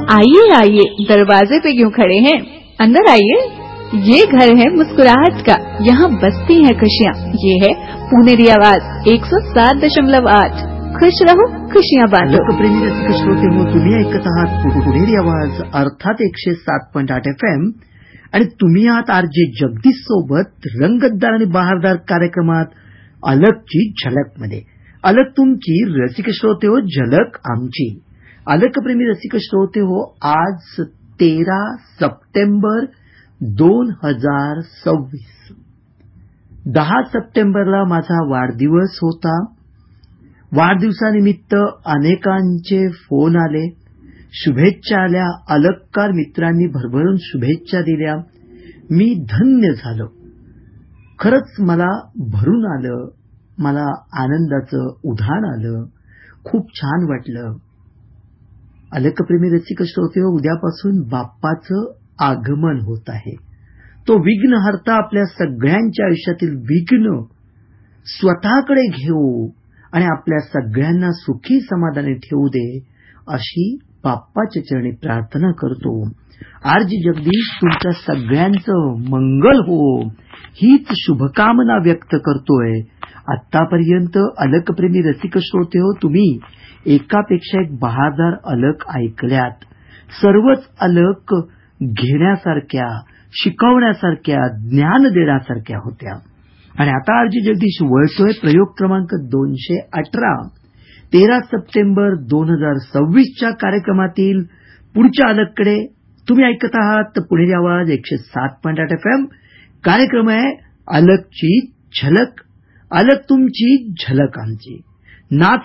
आइए आइए, दरवाजे पे क्यों खड़े हैं, अंदर आइए। ये घर है मुस्कुराहट का, यहाँ बसती हैं खुशियाँ। ये है पुणेरी आवाज 107.8। खुश रहो, खुशियाँ बांटो। लोकप्रेमी रसिक श्रोते हो, तुम्ही ऐकत आहात पुणेरी आवाज अर्थात 107.8 FM आणि तुम्ही आहात आरजे जगदीश सोबत रंगतदार आणि बहारदार कार्यक्रमात अलकची झलकमध्ये. अलक तुमची, रसिक श्रोते हो झलक आमची. अलकप्रेमी रसिक श्रोते हो, आज 13 सप्टेंबर 2026. 10 सप्टेंबरला माझा वाढदिवस होता. वाढदिवसानिमित्त अनेकांचे फोन आले, शुभेच्छा आल्या, अलककार मित्रांनी भरभरून शुभेच्छा दिल्या. मी धन्य झालो. खरंच मला भरून आलं, मला आनंदाचं उधाण आलं, खूप छान वाटलं. अलकप्रेमी रसिक श्रोते, उद्यापासून बाप्पाचं आगमन होत आहे. तो विघ्नहर्ता आपल्या सगळ्यांच्या आयुष्यातील विघ्न स्वतःकडे घेऊ आणि आपल्या सगळ्यांना सुखी समाधानी ठेवू दे, अशी बाप्पाच्या चरणी प्रार्थना करतो. आरजी जगदीश तुमच्या सगळ्यांचं मंगल हो, हीच शुभकामना व्यक्त करतोय. आतापर्यंत अलकप्रेमी रसिक श्रोते हो, तुम्ही एकापेक्षा एक बहारदार अलक ऐकल्यात. सर्वच अलक घेण्यासारख्या, शिकवण्यासारख्या, ज्ञान देण्यासारख्या होत्या. आणि आता आरजी जगदीश वळतोय प्रयोग क्रमांक 218, 13 सप्टेंबर 2026च्या कार्यक्रमातील पुढच्या अलककडे. तुम्ही ऐकत आहात पुणेरी आवाज 107.8 FM. कार्यक्रम आहे अलकची झलक. अलक तुमची, झलक आमची. नात